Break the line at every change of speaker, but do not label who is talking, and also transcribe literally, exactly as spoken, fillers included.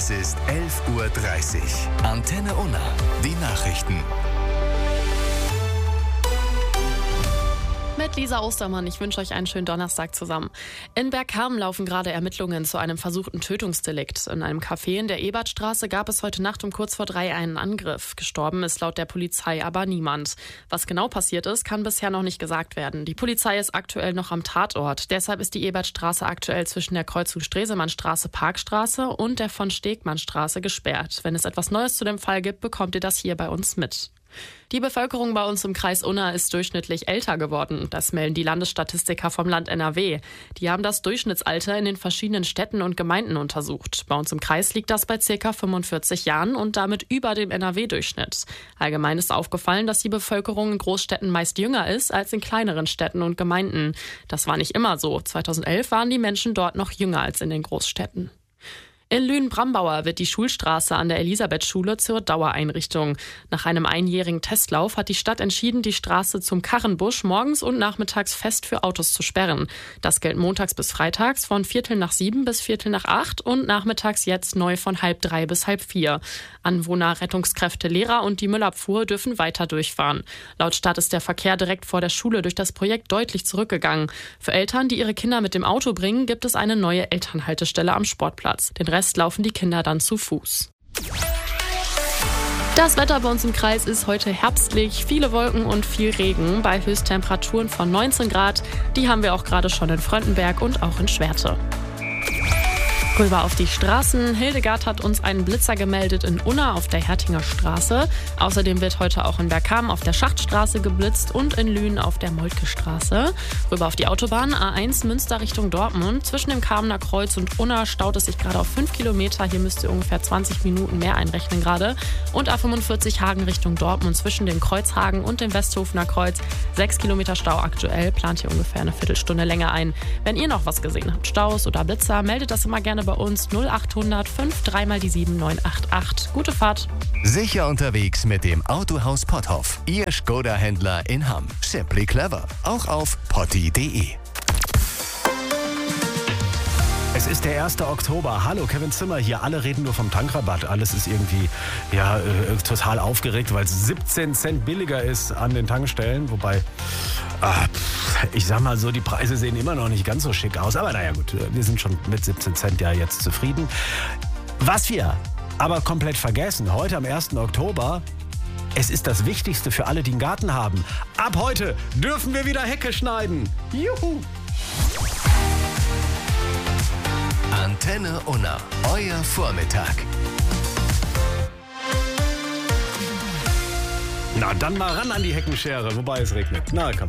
Es ist elf Uhr dreißig. Antenne Unna. Die Nachrichten.
Mit Lisa Ostermann, ich wünsche euch einen schönen Donnerstag zusammen. In Bergkamen laufen gerade Ermittlungen zu einem versuchten Tötungsdelikt. In einem Café in der Ebertstraße gab es heute Nacht um kurz vor drei einen Angriff. Gestorben ist laut der Polizei aber niemand. Was genau passiert ist, kann bisher noch nicht gesagt werden. Die Polizei ist aktuell noch am Tatort. Deshalb ist die Ebertstraße aktuell zwischen der Kreuzung Stresemannstraße-Parkstraße und der von Stegmannstraße gesperrt. Wenn es etwas Neues zu dem Fall gibt, bekommt ihr das hier bei uns mit. Die Bevölkerung bei uns im Kreis Unna ist durchschnittlich älter geworden. Das melden die Landesstatistiker vom Land N R W. Die haben das Durchschnittsalter in den verschiedenen Städten und Gemeinden untersucht. Bei uns im Kreis liegt das bei ca. fünfundvierzig Jahren und damit über dem N R W-Durchschnitt. Allgemein ist aufgefallen, dass die Bevölkerung in Großstädten meist jünger ist als in kleineren Städten und Gemeinden. Das war nicht immer so. zweitausendelf waren die Menschen dort noch jünger als in den Großstädten. In Lünen-Brambauer wird die Schulstraße an der Elisabethschule zur Dauereinrichtung. Nach einem einjährigen Testlauf hat die Stadt entschieden, die Straße zum Karrenbusch morgens und nachmittags fest für Autos zu sperren. Das gilt montags bis freitags von Viertel nach sieben bis Viertel nach acht und nachmittags jetzt neu von halb drei bis halb vier. Anwohner, Rettungskräfte, Lehrer und die Müllabfuhr dürfen weiter durchfahren. Laut Stadt ist der Verkehr direkt vor der Schule durch das Projekt deutlich zurückgegangen. Für Eltern, die ihre Kinder mit dem Auto bringen, gibt es eine neue Elternhaltestelle am Sportplatz. Den Rest laufen die Kinder dann zu Fuß. Das Wetter bei uns im Kreis ist heute herbstlich, viele Wolken und viel Regen bei Höchsttemperaturen von neunzehn Grad. Die haben wir auch gerade schon in Fröndenberg und auch in Schwerte. Rüber auf die Straßen. Hildegard hat uns einen Blitzer gemeldet in Unna auf der Hertinger Straße. Außerdem wird heute auch in Bergkamen auf der Schachtstraße geblitzt und in Lünen auf der Moltke-Straße. Rüber auf die Autobahn A eins Münster Richtung Dortmund. Zwischen dem Kamener Kreuz und Unna staut es sich gerade auf fünf Kilometer. Hier müsst ihr ungefähr zwanzig Minuten mehr einrechnen gerade. Und A fünfundvierzig Hagen Richtung Dortmund zwischen dem Kreuzhagen und dem Westhofener Kreuz. sechs Kilometer Stau aktuell. Plant hier ungefähr eine Viertelstunde länger ein. Wenn ihr noch was gesehen habt, Staus oder Blitzer, meldet das immer gerne bei uns null achthundert fünf drei mal die sieben neun acht acht. Gute Fahrt.
Sicher unterwegs mit dem Autohaus Potthoff. Ihr Skoda-Händler in Hamm. Simply clever. Auch auf potti punkt de.
Es ist der erste Oktober. Hallo, Kevin Zimmer hier. Alle reden nur vom Tankrabatt. Alles ist irgendwie ja, äh, total aufgeregt, weil es siebzehn Cent billiger ist an den Tankstellen. Wobei, äh, ich sag mal so, die Preise sehen immer noch nicht ganz so schick aus. Aber naja gut, wir sind schon mit siebzehn Cent ja jetzt zufrieden. Was wir aber komplett vergessen, heute am ersten Oktober, es ist das Wichtigste für alle, die einen Garten haben. Ab heute dürfen wir wieder Hecke schneiden. Juhu!
Antenne Unna. Euer Vormittag.
Na, dann mal ran an die Heckenschere, wobei es regnet. Na, komm.